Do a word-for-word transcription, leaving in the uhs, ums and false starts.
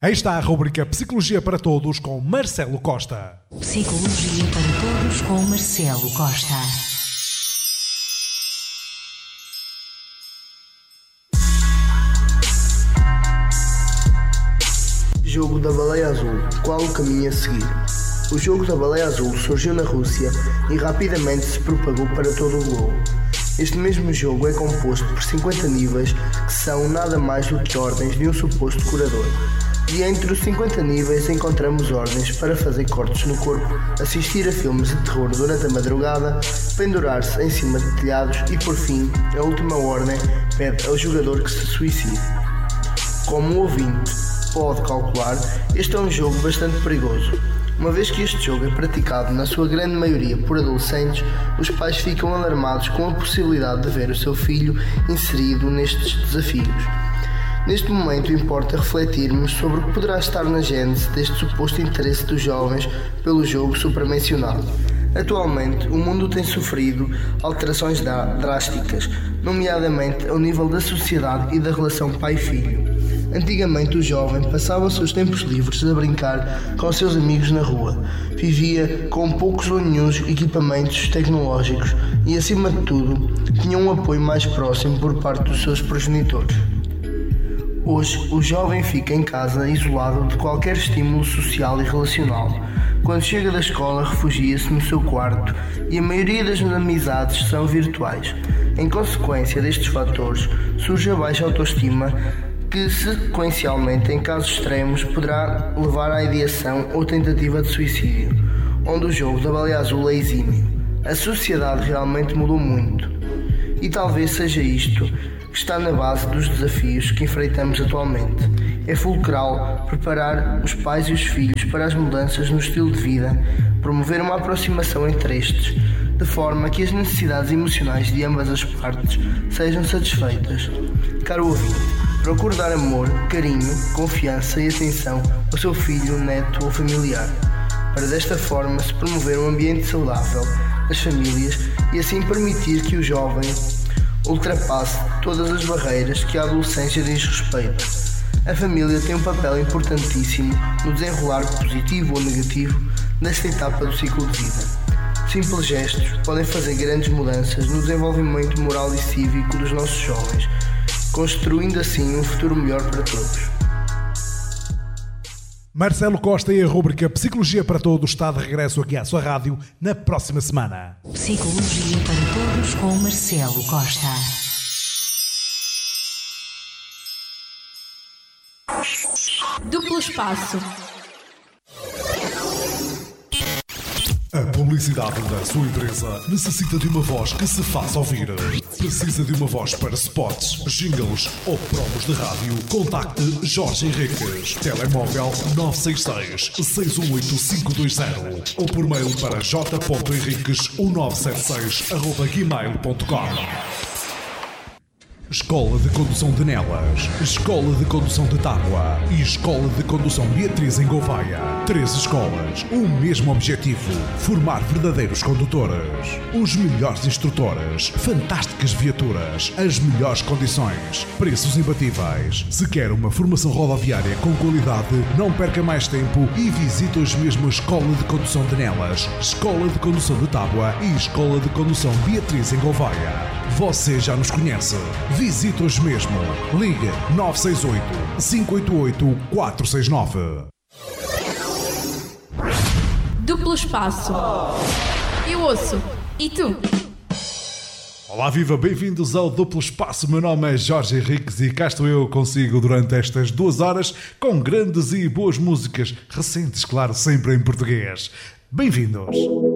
Aí está a rubrica Psicologia para Todos com Marcelo Costa. Psicologia para Todos com Marcelo Costa. Jogo da Baleia Azul. Qual o caminho a seguir? O jogo da Baleia Azul surgiu na Rússia e rapidamente se propagou para todo o globo. Este mesmo jogo é composto por cinquenta níveis que são nada mais do que ordens de um suposto curador. E entre os cinquenta níveis encontramos ordens para fazer cortes no corpo, assistir a filmes de terror durante a madrugada, pendurar-se em cima de telhados e, por fim, a última ordem pede ao jogador que se suicide. Como o ouvinte pode calcular, este é um jogo bastante perigoso. Uma vez que este jogo é praticado na sua grande maioria por adolescentes, os pais ficam alarmados com a possibilidade de ver o seu filho inserido nestes desafios. Neste momento importa refletirmos sobre o que poderá estar na gênese deste suposto interesse dos jovens pelo jogo supramencionado. Atualmente, o mundo tem sofrido alterações drásticas, nomeadamente ao nível da sociedade e da relação pai-filho. Antigamente o jovem passava os seus tempos livres a brincar com os seus amigos na rua, vivia com poucos ou nenhuns equipamentos tecnológicos e, acima de tudo, tinha um apoio mais próximo por parte dos seus progenitores. Hoje, o jovem fica em casa isolado de qualquer estímulo social e relacional. Quando chega da escola, refugia-se no seu quarto e a maioria das amizades são virtuais. Em consequência destes fatores, surge a baixa autoestima que, sequencialmente, em casos extremos, poderá levar à ideação ou tentativa de suicídio, onde o jogo da Baleia Azul é exímio. A sociedade realmente mudou muito. E talvez seja isto que está na base dos desafios que enfrentamos atualmente. É fulcral preparar os pais e os filhos para as mudanças no estilo de vida, promover uma aproximação entre estes, de forma que as necessidades emocionais de ambas as partes sejam satisfeitas. Caro ouvinte, procure dar amor, carinho, confiança e atenção ao seu filho, neto ou familiar, para desta forma se promover um ambiente saudável das famílias e assim permitir que o jovem ultrapasse todas as barreiras que a adolescência diz respeito. A família tem um papel importantíssimo no desenrolar positivo ou negativo desta etapa do ciclo de vida. Simples gestos podem fazer grandes mudanças no desenvolvimento moral e cívico dos nossos jovens, construindo assim um futuro melhor para todos. Marcelo Costa e a rubrica Psicologia para Todos está de regresso aqui à sua rádio na próxima semana. Psicologia para Todos com Marcelo Costa. Duplo espaço. A publicidade da sua empresa necessita de uma voz que se faça ouvir. Precisa de uma voz para spots, jingles ou promos de rádio? Contacte Jorge Henriques. Telemóvel nove seis seis, seis um oito cinco dois zero ou por mail para j ponto henriques um nove sete seis arroba gmail ponto com. Escola de Condução de Nelas, Escola de Condução de Tábua e Escola de Condução Beatriz em Gouveia. Três escolas, o mesmo objetivo: formar verdadeiros condutores. Os melhores instrutores, fantásticas viaturas, as melhores condições, preços imbatíveis. Se quer uma formação rodoviária com qualidade, não perca mais tempo e visite hoje mesmo a Escola de Condução de Nelas, Escola de Condução de Tábua e Escola de Condução Beatriz em Gouveia. Você já nos conhece. Visite hoje mesmo. Ligue nove seis oito, cinco oito oito, quatro seis nove. Duplo espaço. Eu ouço. E tu? Olá, viva! Bem-vindos ao Duplo Espaço. Meu nome é Jorge Henriques e cá estou eu consigo durante estas duas horas com grandes e boas músicas, recentes, claro, sempre em português. Bem-vindos!